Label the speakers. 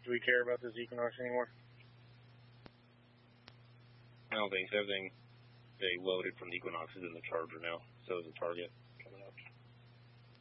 Speaker 1: Do we care about this Equinox anymore?
Speaker 2: I don't think so. Everything they loaded from the Equinox is in the Charger now. So is the Target.